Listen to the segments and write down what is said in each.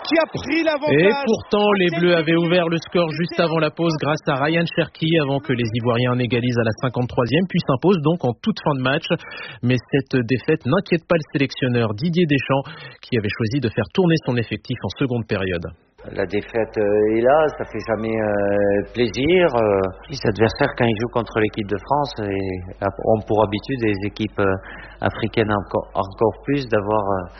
qui a pris l'avantage. Et pourtant, les Bleus avaient ouvert le score juste avant la pause grâce à Ryan Cherki avant que les Ivoiriens n'égalisent à la 53e puis s'imposent donc en toute fin de match. Mais cette défaite n'inquiète pas le sélectionneur Didier Deschamps qui avait choisi de faire tourner son effectif en seconde période. La défaite est là, ça fait jamais plaisir. Les adversaires, quand ils jouent contre l'équipe de France, ont pour habitude les équipes africaines encore plus d'avoir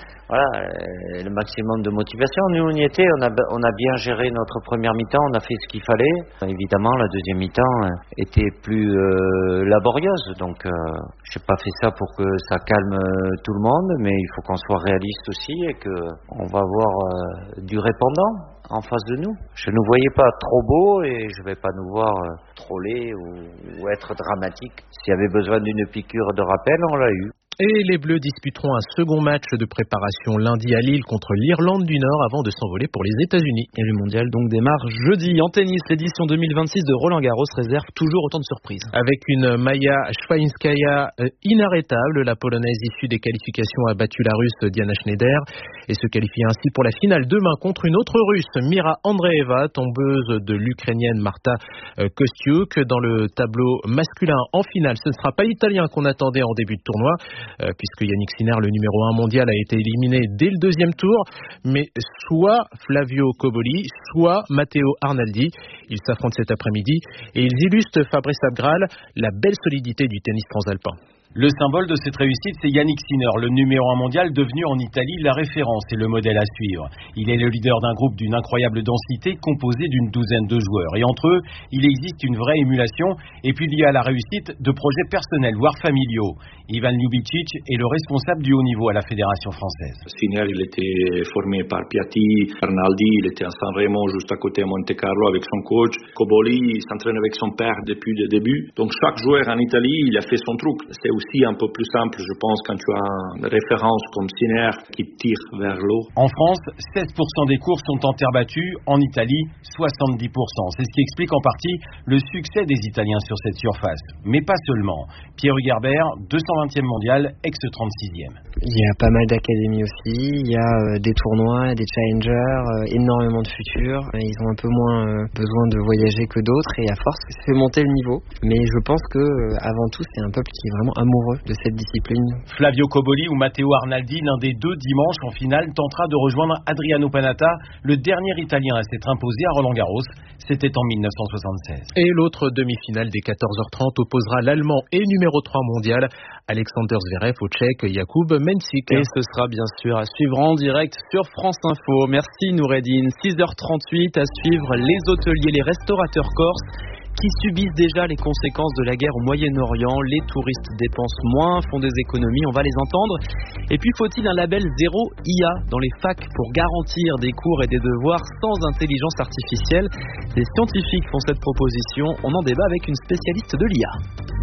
le maximum de motivation. Nous, on y était, on a bien géré notre première mi-temps, on a fait ce qu'il fallait. Évidemment, la deuxième mi-temps était plus laborieuse, donc j'ai pas fait ça pour que ça calme tout le monde, mais il faut qu'on soit réaliste aussi et qu'on va avoir du répondant en face de nous. Je ne nous voyais pas trop beau et je vais pas nous voir troller ou être dramatique. S'il y avait besoin d'une piqûre de rappel, on l'a eu. Et les Bleus disputeront un second match de préparation lundi à Lille contre l'Irlande du Nord avant de s'envoler pour les États-Unis. Et le mondial donc démarre jeudi. En tennis, l'édition 2026 de Roland-Garros réserve toujours autant de surprises. Avec une Maja Swiatekova inarrêtable, la Polonaise issue des qualifications a battu la Russe Diana Schneider et se qualifie ainsi pour la finale demain contre une autre Russe, Mira Andreeva, tombeuse de l'Ukrainienne Marta Kostyuk. Dans le tableau masculin en finale, ce ne sera pas l'Italien qu'on attendait en début de tournoi, puisque Yannick Sinner, le numéro 1 mondial, a été éliminé dès le deuxième tour, mais soit Flavio Cobolli, soit Matteo Arnaldi. Ils s'affrontent cet après-midi et ils illustrent, Fabrice Abgral, la belle solidité du tennis transalpin. Le symbole de cette réussite, c'est Yannick Sinner, le numéro 1 mondial, devenu en Italie la référence et le modèle à suivre. Il est le leader d'un groupe d'une incroyable densité composé d'une douzaine de joueurs. Et entre eux, il existe une vraie émulation. Et puis il y a la réussite de projets personnels, voire familiaux. Ivan Ljubicic est le responsable du haut niveau à la Fédération française. Sinner, il était formé par Piatti, Arnaldi, il était à San Remo, juste à côté à Monte Carlo avec son coach. Cobolli, il s'entraîne avec son père depuis le début. Donc chaque joueur en Italie, il a fait son truc. C'est aussi un peu plus simple, je pense, quand tu as une référence comme Sinner qui tire vers l'eau. En France, 16% des courses sont en terre battue, en Italie, 70%. C'est ce qui explique en partie le succès des Italiens sur cette surface. Mais pas seulement. Pierre Hugerbert, 220e mondial, ex-36e. Il y a pas mal d'académies aussi, il y a des tournois, des challengers, énormément de futurs. Ils ont un peu moins besoin de voyager que d'autres et à force, ça fait monter le niveau. Mais je pense que avant tout, c'est un peuple qui est vraiment amoureux de cette discipline. Flavio Cobolli ou Matteo Arnaldi, l'un des deux dimanche en finale, tentera de rejoindre Adriano Panatta, le dernier Italien à s'être imposé à Roland-Garros. C'était en 1976. Et l'autre demi-finale des 14h30 opposera l'Allemand et numéro 3 mondial, Alexander Zverev, au Tchèque Jakub Mensik. Et ce sera bien sûr à suivre en direct sur France Info. Merci Noureddine. 6h38 à suivre les hôteliers, les restaurateurs corses qui subissent déjà les conséquences de la guerre au Moyen-Orient. Les touristes dépensent moins, font des économies, on va les entendre. Et puis faut-il un label zéro IA dans les facs pour garantir des cours et des devoirs sans intelligence artificielle? Les scientifiques font cette proposition, on en débat avec une spécialiste de l'IA.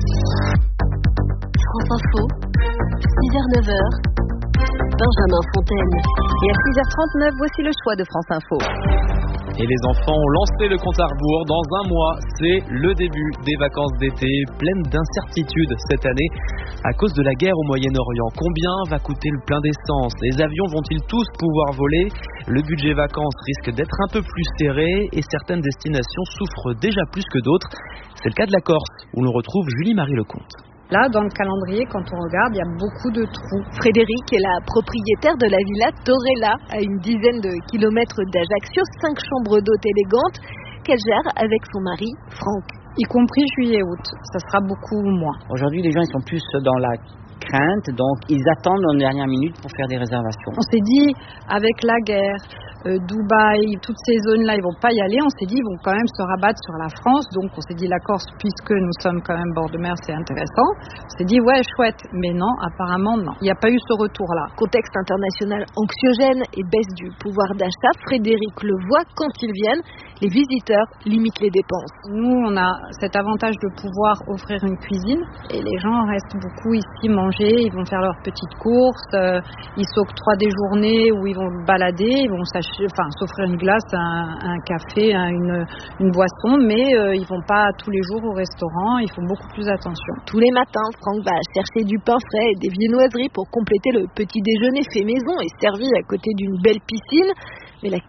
France Info, 6h-9h, Benjamin Fontaine. Et à 6h39, voici le choix de France Info. Et les enfants ont lancé le compte à rebours. Dans un mois, c'est le début des vacances d'été, pleines d'incertitudes cette année à cause de la guerre au Moyen-Orient. Combien va coûter le plein d'essence? Les avions vont-ils tous pouvoir voler? Le budget vacances risque d'être un peu plus serré et certaines destinations souffrent déjà plus que d'autres. C'est le cas de la Corse, où l'on retrouve Julie-Marie Lecomte. Là, dans le calendrier, quand on regarde, il y a beaucoup de trous. Frédéric est la propriétaire de la villa Torella, à une dizaine de kilomètres d'Ajaccio, 5 chambres d'hôtes élégantes qu'elle gère avec son mari, Franck. Y compris juillet-août, ça sera beaucoup moins. Aujourd'hui, les gens ils sont plus dans la crainte, donc ils attendent en dernière minute pour faire des réservations. On s'est dit, avec la guerre, Dubaï, toutes ces zones-là, ils vont pas y aller. On s'est dit, ils vont quand même se rabattre sur la France. Donc, on s'est dit, la Corse, puisque nous sommes quand même bord de mer, c'est intéressant. On s'est dit, ouais, chouette. Mais non, apparemment, non. Il n'y a pas eu ce retour-là. Contexte international anxiogène et baisse du pouvoir d'achat. Frédéric le voit quand ils viennent. Les visiteurs limitent les dépenses. Nous, on a cet avantage de pouvoir offrir une cuisine. Et les gens restent beaucoup ici manger. Ils vont faire leurs petites courses. Ils s'octroient des journées où ils vont balader. Ils vont s'offrir une glace, un café, une boisson, mais ils vont pas tous les jours au restaurant, ils font beaucoup plus attention. Tous les matins, Franck va chercher du pain frais et des viennoiseries pour compléter le petit déjeuner fait maison et servi à côté d'une belle piscine.